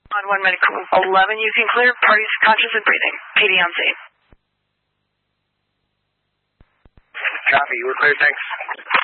On 1 medical 11, you can clear. Parties conscious and breathing. PD on scene. Copy. You were clear. Thanks.